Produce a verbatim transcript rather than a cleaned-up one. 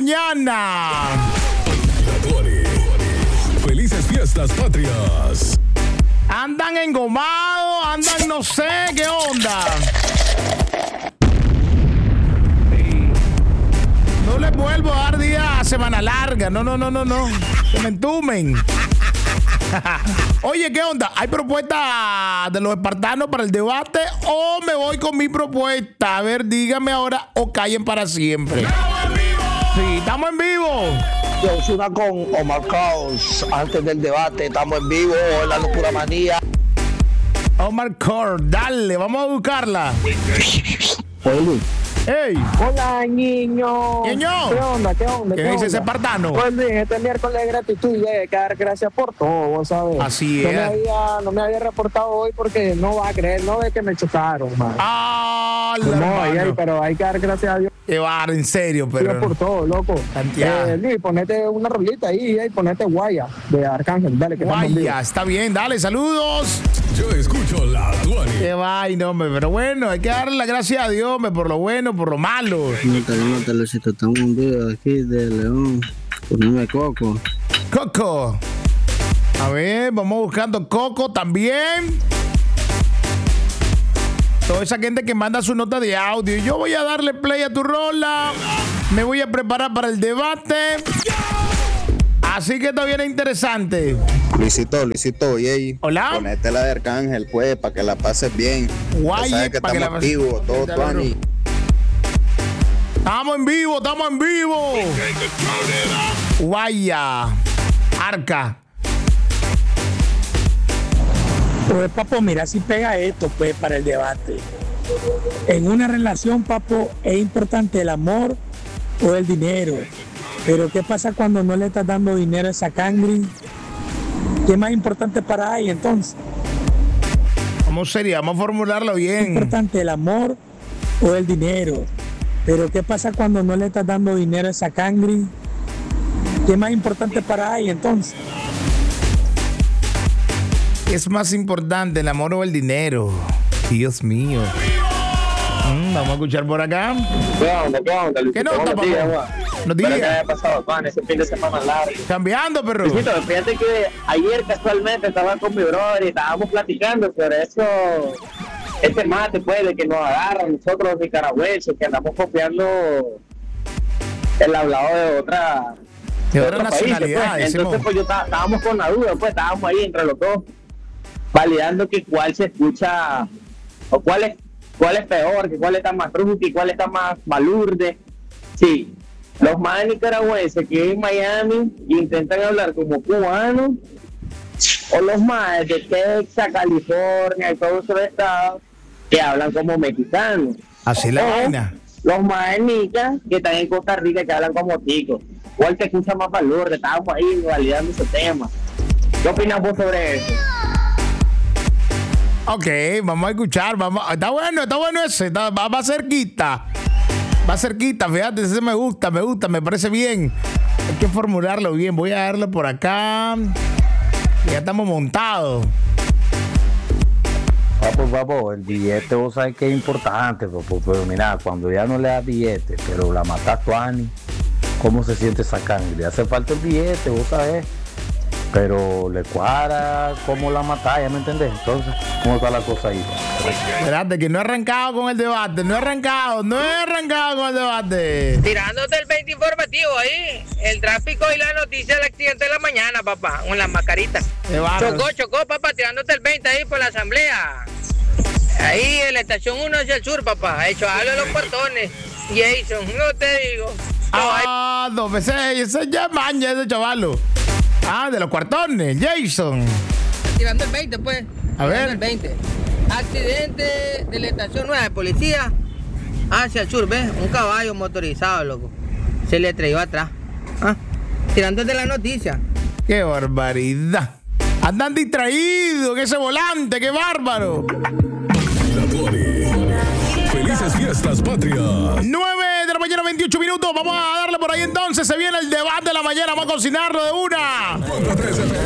mañana. Felices fiestas patrias. Andan engomados, andan no sé qué onda. No les vuelvo a dar día a semana larga. No, no, no, no, no. Se me entumen. Oye, ¿qué onda? ¿Hay propuesta de los espartanos para el debate o me voy con mi propuesta? A ver, dígame ahora o callen para siempre. ¡Estamos en vivo! Sí, estamos en vivo. Yo soy una con Omar Caos. Antes del debate, estamos en vivo en la locura manía. Omar Core, dale, vamos a buscarla. Oye. ¡Ey! Hola, niño. Niño. ¿Qué onda? ¿Qué onda? ¿Qué ¿Qué dice ese onda? espartano? Pues bien, este miércoles de gratitud y hay que dar gracias por todo, vos sabés. Así no es. Me había, no me había reportado hoy porque no va a creer, no ve que me chocaron, man. ¡Ah! No, ahí, ahí, pero hay que dar gracias a Dios. Qué bar, en serio, pero. por todo, loco. Eh, Luis, ponete una rolita ahí y ponete Guaya de Arcángel. Dale, que Guaya, está bien, dale, saludos. Yo escucho la Tuani. Qué vaina, hombre, pero bueno, hay que darle las gracias a Dios, hombre, por lo bueno, por lo malo. Nota, nota, Luisito, estamos en vivo aquí de León. Poneme Coco. Coco. A ver, vamos buscando Coco también. Toda esa gente que manda su nota de audio. Yo voy a darle play a tu rola. Me voy a preparar para el debate. Así que está bien interesante. Luisito, Luisito, oye, hola. Ponete la de Arcángel, pues, para que la pases bien. Guay, sabes que estamos activos, todo Tuani. Estamos en vivo, estamos en vivo. Guaya, Arca. Pues, papo, mira si pega esto, pues, para el debate. En una relación, papo, es importante el amor o el dinero. Pero ¿qué pasa cuando no le estás dando dinero a esa cangre? ¿Qué es más importante para ahí, entonces? ¿Cómo sería? Vamos a formularlo bien. Es importante el amor o el dinero. Pero ¿qué pasa cuando no le estás dando dinero a esa cangre? ¿Qué es más importante para ahí, entonces? Es más importante el amor o el dinero. Dios mío. Mm, vamos a escuchar por acá. ¿Qué onda? ¿Qué onda, Luisito? ¿Qué nota, papá? No digas. ¿Qué haya pasado, Juan? Ese fin de semana largo. Cambiando, perro. Luisito, fíjate que ayer casualmente estaba con mi brother y estábamos platicando sobre eso. Este mate, pues, de que nos agarran nosotros los nicaragüenses, que andamos copiando el hablado de otra... de otra nacionalidad. Pues. Entonces, pues, yo está, estábamos con la duda, pues, estábamos ahí entre los dos, validando que cuál se escucha, o cuál es, cuál es peor, que cuál está más ruki, cuál está más balurde. Sí, los más nicaragüenses que en Miami intentan hablar como cubanos, o los más de Texas, California y todos esos estados que hablan como mexicanos. Así la vaina. Los más nicas que están en Costa Rica que hablan como ticos. ¿Cuál te escucha más valor? Estábamos ahí validando ese tema. ¿Qué opinas vos sobre eso? Ok, vamos a escuchar. Vamos. Está bueno, está bueno ese. Está, va, va cerquita. Va cerquita, fíjate, ese me gusta, me gusta, me parece bien. Hay que formularlo bien. Voy a darle por acá. Ya estamos montados. Papo, papo, el billete vos sabés que es importante, papo, pero mira, cuando ya no le das billete, pero la matas Tuani, ¿cómo se siente esa cangre? Le hace falta el billete, vos sabés, pero le cuadra cómo la matás, ¿ya me entendés? Entonces, ¿cómo está la cosa ahí? Espérate, que no he arrancado con el debate, no he arrancado, no he arrancado con el debate. Tirándote el veinte informativo ahí, el tráfico y la noticia del accidente de la mañana, papá, con las mascaritas. Chocó, chocó, papá, tirándote el veinte ahí por la asamblea. Ahí en la estación uno hacia el sur, papá, hecho algo de los portones. Jason, no te digo. Ah, dos veces, ese ya maña, ese chavalo. Ah, de los cuartones, Jason. Tirando el veinte, pues. A ver. El veinte. Accidente de la estación nueva de policía hacia el sur, ¿ves? Un caballo motorizado, loco. Se le estrelló atrás. Ah, tirando de la noticia. ¡Qué barbaridad! Andan distraídos en ese volante, qué bárbaro. Felices fiestas patrias. nueve de la mañana, veintiocho minutos. Vamos a darle por ahí entonces. Se viene el debate de la mañana. Vamos a cocinarlo de una.